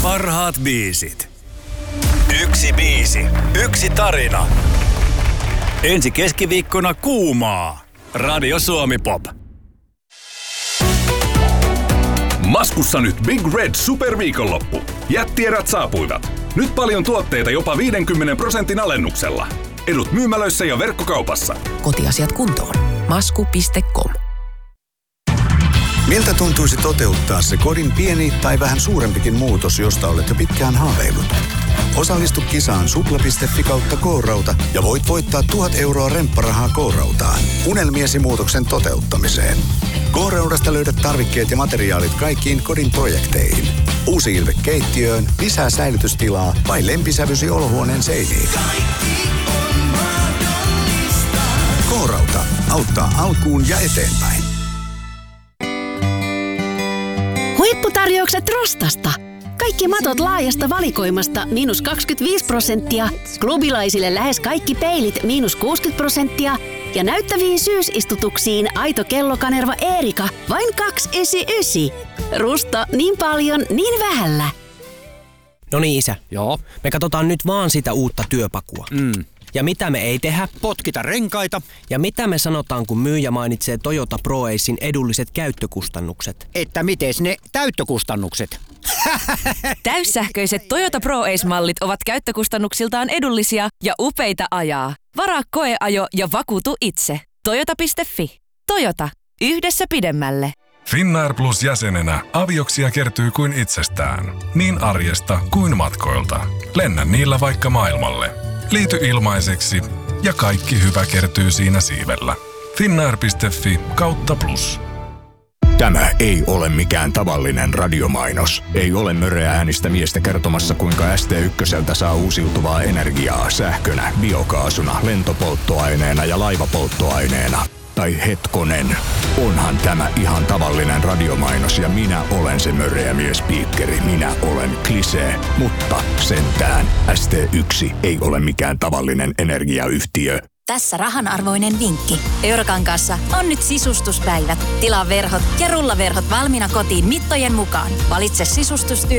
Parhaat biisit. Yksi biisi. Yksi tarina. Ensi keskiviikkona kuumaa. Radio Suomi Pop. Maskussa nyt Big Red Superviikonloppu. Jättierät saapuivat. Nyt paljon tuotteita jopa 50% alennuksella. Edut myymälöissä ja verkkokaupassa. Kotiasiat kuntoon. Masku.com. Miltä tuntuisi toteuttaa se kodin pieni tai vähän suurempikin muutos, josta olet jo pitkään haaveillut? Osallistu kisaan supla.fi kautta K-rauta ja voit voittaa 1 000 euroa rempparahaa K-rautaan unelmiesi muutoksen toteuttamiseen. K-raudasta löydät tarvikkeet ja materiaalit kaikkiin kodin projekteihin. Uusi ilme keittiöön, lisää säilytystilaa vai lempisävysi olohuoneen seiniin. K-rauta auttaa alkuun ja eteenpäin. Huipputarjoukset Rostasta. Kaikki matot laajasta valikoimasta -25%, klubilaisille lähes kaikki peilit -60% ja näyttäviin syysistutuksiin aito kellokanerva Eerika vain 299. Rusta niin paljon, niin vähällä. No niin, isä. Joo. Me katsotaan nyt vaan sitä uutta työpakua. Ja mitä me ei tehdä? Potkita renkaita. Ja mitä me sanotaan, kun myyjä mainitsee Toyota ProAcen edulliset käyttökustannukset? Että mites ne täyttökustannukset? Täyssähköiset Toyota ProAce-mallit ovat käyttökustannuksiltaan edullisia ja upeita ajaa. Varaa koeajo ja vakuutu itse. Toyota.fi. Toyota. Yhdessä pidemmälle. Finnair Plus -jäsenenä avioksia kertyy kuin itsestään. Niin arjesta kuin matkoilta. Lennä niillä vaikka maailmalle. Liity ilmaiseksi ja kaikki hyvä kertyy siinä siivellä. Finnair.fi/plus. Tämä ei ole mikään tavallinen radiomainos. Ei ole möreä äänistä miestä kertomassa, kuinka ST1 saa uusiutuvaa energiaa sähkönä, biokaasuna, lentopolttoaineena ja laivapolttoaineena. Tai hetkonen, onhan tämä ihan tavallinen radiomainos ja minä olen se möreä miespiikkeri. Minä olen Klisee, mutta sentään ST1 ei ole mikään tavallinen energiayhtiö. Tässä rahanarvoinen vinkki. Eurokankaassa on nyt sisustuspäivät. Tilaa verhot ja rullaverhot valmiina kotiin mittojen mukaan. Valitse sisustustyyli